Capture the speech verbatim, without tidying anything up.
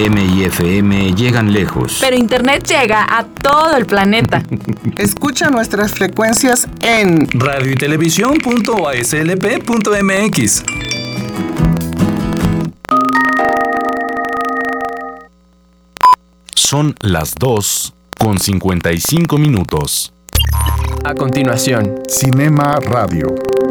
M y F M llegan lejos. Pero Internet llega a todo el planeta. Escucha nuestras frecuencias en radio y televisión punto a s l p punto m x. Son las dos con cincuenta y cinco minutos. A continuación, Cinema Radio.